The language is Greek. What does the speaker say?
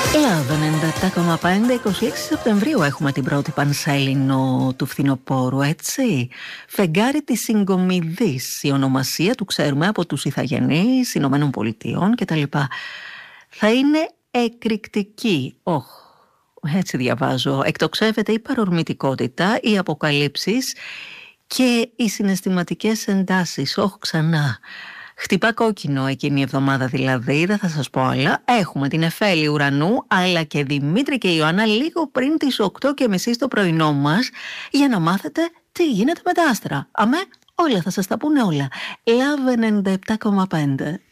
Λάβε 97,5, 26 Σεπτεμβρίου έχουμε την πρώτη πανσέλινο του φθινοπόρου, έτσι. Φεγγάρι της Συγκομιδής, η ονομασία του ξέρουμε από τους ηθαγενείς Ηνωμένων Πολιτειών κτλ. Θα είναι εκρηκτική, έτσι διαβάζω. Εκτοξεύεται η παρορμητικότητα, οι αποκαλύψεις και οι συναισθηματικές εντάσεις. Ξανά. Χτυπά κόκκινο εκείνη η εβδομάδα δηλαδή, δεν θα σας πω άλλα. Έχουμε την Εφέλη Ουρανού, αλλά και Δημήτρη και Ιωάννα λίγο πριν τις 8:30 στο πρωινό μας, για να μάθετε τι γίνεται με τα άστρα. Αμέ, όλα θα σας τα πούνε όλα. Love 97,5.